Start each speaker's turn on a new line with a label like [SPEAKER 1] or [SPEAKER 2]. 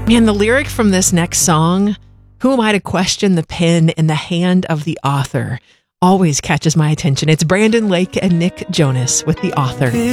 [SPEAKER 1] Man, the lyric from this next song, "Who am I to question the pen in the hand of the author?" always catches my attention. It's Brandon Lake and Nick Jonas with The Author.